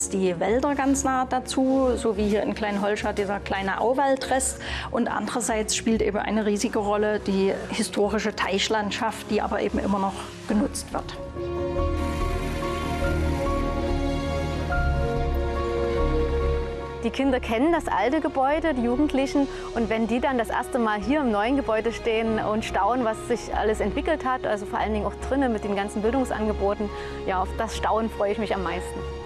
Die Wälder ganz nah dazu, so wie hier in Kleinholstadt dieser kleine Auwaldrest. Und andererseits spielt eben eine riesige Rolle die historische Teichlandschaft, die aber eben immer noch genutzt wird. Die Kinder kennen das alte Gebäude, die Jugendlichen, und wenn die dann das erste Mal hier im neuen Gebäude stehen und staunen, was sich alles entwickelt hat, also vor allen Dingen auch drinnen mit den ganzen Bildungsangeboten, ja, auf das Staunen freue ich mich am meisten.